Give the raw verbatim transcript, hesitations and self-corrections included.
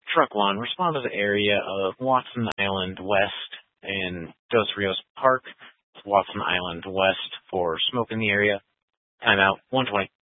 Truck One, respond to the area of Watson Island West and Dos Rios Park, Watson Island West for smoke in the area. Timeout one twenty.